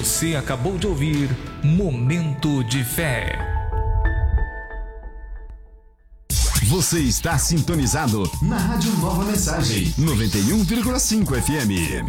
Você acabou de ouvir Momento de Fé. Você está sintonizado na Rádio Nova Mensagem, 91,5 FM.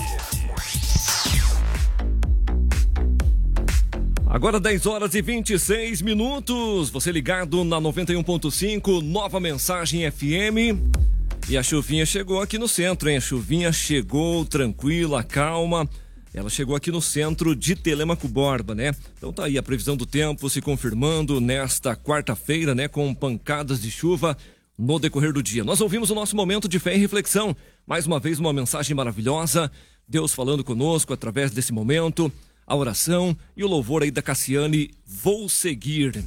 Agora 10 horas e 26 minutos. Você ligado na 91,5 Nova Mensagem FM. E a chuvinha chegou aqui no centro, hein? A chuvinha chegou tranquila, calma. Ela chegou aqui no centro de Telêmaco Borba, né? Então tá aí a previsão do tempo se confirmando nesta quarta-feira, né? Com pancadas de chuva no decorrer do dia. Nós ouvimos o nosso momento de fé e reflexão. Mais uma vez uma mensagem maravilhosa. Deus falando conosco através desse momento. A oração e o louvor aí da Cassiane, Vou Seguir.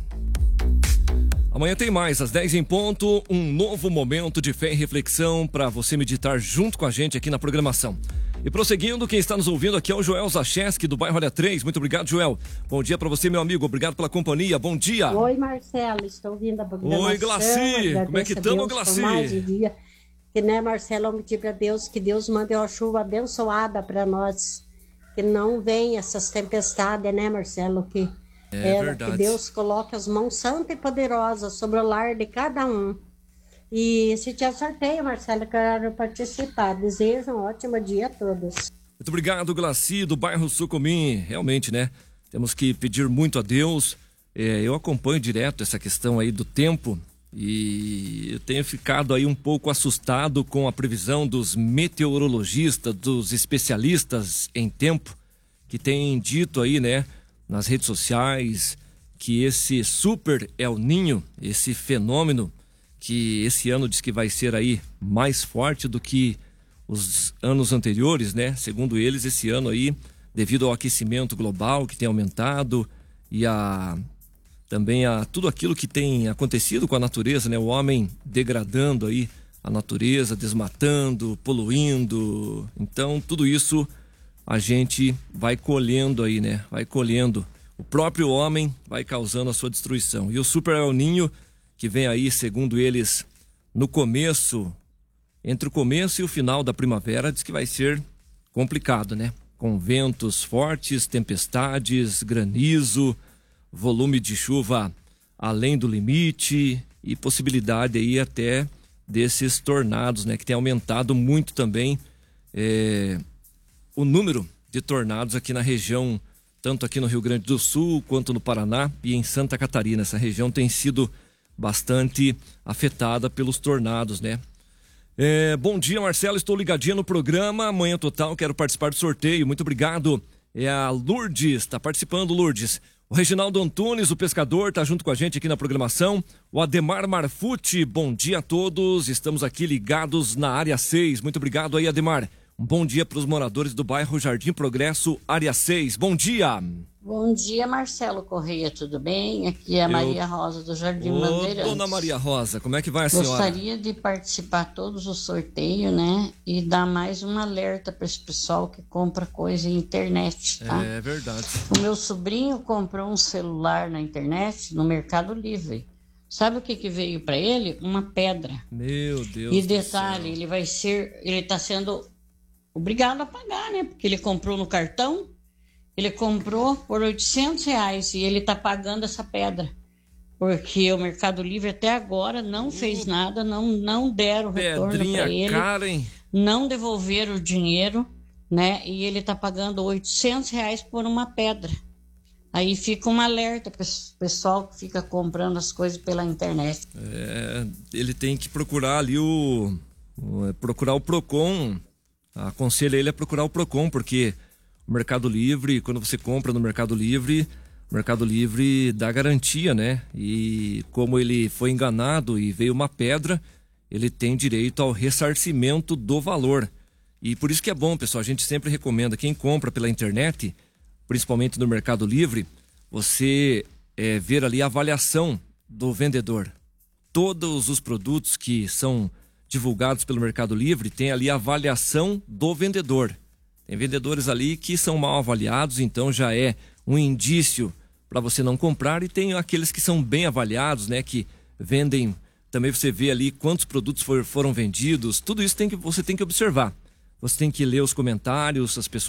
Amanhã tem mais, às 10 em ponto, um novo momento de fé e reflexão para você meditar junto com a gente aqui na programação. E prosseguindo, quem está nos ouvindo aqui é o Joel Zacheski, do bairro Área 3. Muito obrigado, Joel. Bom dia para você, meu amigo. Obrigado pela companhia. Bom dia. Oi, Marcelo. Estou ouvindo a programação. Oi, Glaci. Como é que estamos, Glaci? Mais um dia. Que, né, Marcelo, eu pedir para Deus que Deus mande uma chuva abençoada para nós. Que não venha essas tempestades, né, Marcelo? Que verdade. Que Deus coloque as mãos santas e poderosas sobre o lar de cada um. E se tiver sorteio, Marcelo, quero participar. Desejo um ótimo dia a todos. Muito obrigado, Glaci, do bairro Sucumim. Realmente, né? Temos que pedir muito a Deus. Eu acompanho direto essa questão aí do tempo e eu tenho ficado aí um pouco assustado com a previsão dos meteorologistas, dos especialistas em tempo, que têm dito aí, né, nas redes sociais, que esse super El Niño, esse fenômeno que esse ano diz que vai ser aí mais forte do que os anos anteriores, né? Segundo eles, esse ano aí, devido ao aquecimento global que tem aumentado e também a tudo aquilo que tem acontecido com a natureza, né? O homem degradando aí a natureza, desmatando, poluindo. Então, tudo isso a gente vai colhendo aí, né? Vai colhendo. O próprio homem vai causando a sua destruição. E o Super El Niño, que vem aí, segundo eles, no começo, entre o começo e o final da primavera, diz que vai ser complicado, né? Com ventos fortes, tempestades, granizo, volume de chuva além do limite e possibilidade aí até desses tornados, né? Que tem aumentado muito também o número de tornados aqui na região, tanto aqui no Rio Grande do Sul quanto no Paraná e em Santa Catarina. Essa região tem sido bastante afetada pelos tornados, né? Bom dia, Marcelo, estou ligadinha no programa Manhã Total, quero participar do sorteio, muito obrigado. É a Lourdes, está participando, Lourdes. O Reginaldo Antunes, o pescador, está junto com a gente aqui na programação. O Ademar Marfucci, bom dia a todos, estamos aqui ligados na área 6, muito obrigado aí, Ademar. Um bom dia para os moradores do bairro Jardim Progresso, área 6, bom dia. Bom dia, Marcelo Correia, tudo bem? Aqui é a Maria Rosa do Jardim Bandeirantes. Dona Maria Rosa, como é que vai a senhora? Gostaria de participar todos os sorteios, né? E dar mais um alerta para esse pessoal que compra coisa na internet, tá? É verdade. O meu sobrinho comprou um celular na internet, no Mercado Livre. Sabe o que veio para ele? Uma pedra. Meu Deus. E detalhe, ele tá sendo obrigado a pagar, né? Porque ele comprou no cartão. Ele comprou por R$800 e ele está pagando essa pedra. Porque o Mercado Livre até agora não fez nada, não deram retorno para ele. Cara, hein? Não devolveram o dinheiro, né? E ele está pagando R$800 por uma pedra. Aí fica um alerta para o pessoal que fica comprando as coisas pela internet. Ele tem que procurar ali procurar o Procon. Aconselho ele a procurar o Procon, porque o Mercado Livre, quando você compra no Mercado Livre, o Mercado Livre dá garantia, né? E como ele foi enganado e veio uma pedra, ele tem direito ao ressarcimento do valor. E por isso que é bom, pessoal, a gente sempre recomenda, quem compra pela internet, principalmente no Mercado Livre, você ver ali a avaliação do vendedor. Todos os produtos que são divulgados pelo Mercado Livre tem ali a avaliação do vendedor. Tem vendedores ali que são mal avaliados, então já é um indício para você não comprar. E tem aqueles que são bem avaliados, né? Que vendem, também você vê ali quantos produtos foram vendidos. Tudo isso você tem que observar. Você tem que ler os comentários, as pessoas